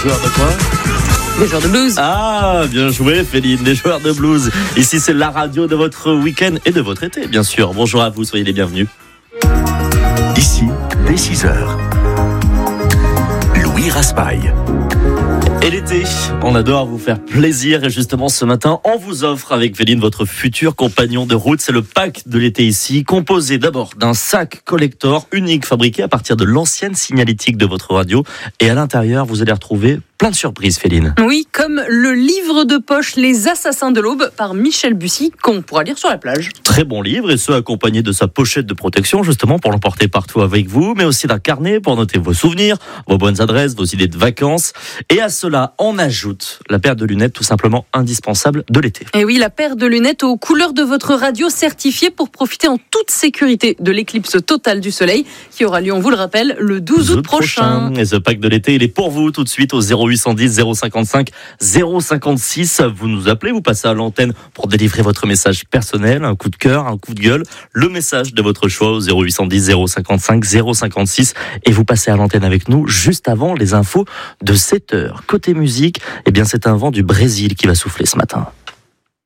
joueurs de quoi ? Les joueurs de blues. Ah, bien joué Féline, les joueurs de blues. Ici c'est la radio de votre week-end et de votre été bien sûr. Bonjour à vous, soyez les bienvenus. Ici, dès 6h, Louis Raspail. Et l'été, on adore vous faire plaisir et justement ce matin, on vous offre avec Féline votre futur compagnon de route. C'est le pack de l'été ici, composé d'abord d'un sac collector unique fabriqué à partir de l'ancienne signalétique de votre radio. Et à l'intérieur, vous allez retrouver plein de surprises, Féline. Oui, comme le livre de poche Les Assassins de l'Aube par Michel Bussy, qu'on pourra lire sur la plage. Très bon livre et ce accompagné de sa pochette de protection justement pour l'emporter partout avec vous, mais aussi d'un carnet pour noter vos souvenirs, vos bonnes adresses, vos idées de vacances. Et à cela, on ajoute la paire de lunettes tout simplement indispensable de l'été. Et oui, la paire de lunettes aux couleurs de votre radio certifiée pour profiter en toute sécurité de l'éclipse totale du soleil qui aura lieu, on vous le rappelle, le 12 août prochain. Et ce pack de l'été, il est pour vous tout de suite au 0810 055 056. Vous nous appelez, vous passez à l'antenne pour délivrer votre message personnel, un coup de cœur, un coup de gueule, le message de votre choix au 0810 055 056 et vous passez à l'antenne avec nous juste avant les infos de 7h. Côté musique, eh bien c'est un vent du Brésil qui va souffler ce matin.